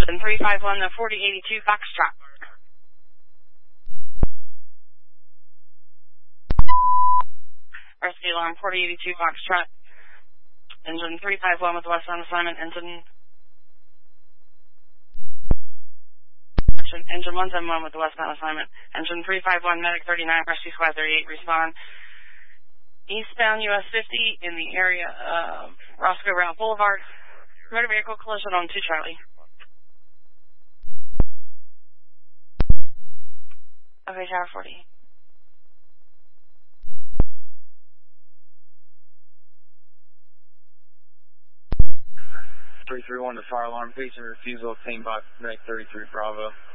Engine 351 to 4082 Foxtrot. Rescue alarm 4082 Foxtrot. Engine 351 with westbound assignment. Engine 171 with the westbound assignment. Engine 351, Medic 39, Rescue Squad 38, respond. Eastbound US 50 in the area of Roscoe Route Boulevard. Motor vehicle collision on 2 Charlie. Okay, Tower 40. Three 3-1 to fire alarm, patient refusal obtained by Medic 33 Bravo.